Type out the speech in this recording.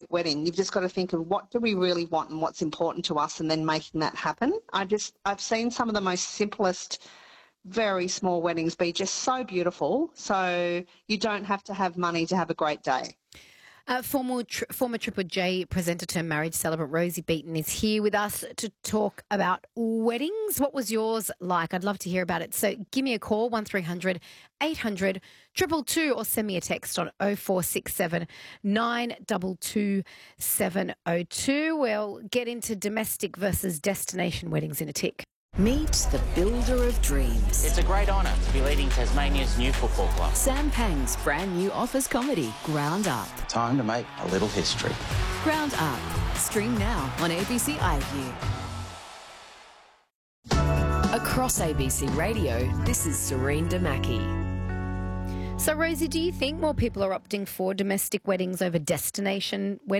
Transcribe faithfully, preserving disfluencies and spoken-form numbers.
wedding. You've just got to think of what do we really want and what's important to us, and then making that happen. I just, I've seen some of the most simplest, very small weddings be just so beautiful. So you don't have to have money to have a great day. Uh, former, tr- former Triple J presenter turned marriage celebrant Rosie Beaton is here with us to talk about weddings. What was yours like? I'd love to hear about it. So give me a call, one three hundred eight hundred two two two, or send me a text on oh four six seven nine two two seven oh two. We'll get into domestic versus destination weddings in a tick. Meet the builder of dreams. It's a great honour to be leading Tasmania's new football club. Sam Pang's brand new office comedy, Ground Up. Time to make a little history. Ground Up. Stream now on A B C iView. Across A B C Radio, this is Serene Damaki. So, Rosie, do you think more people are opting for domestic weddings over destination weddings?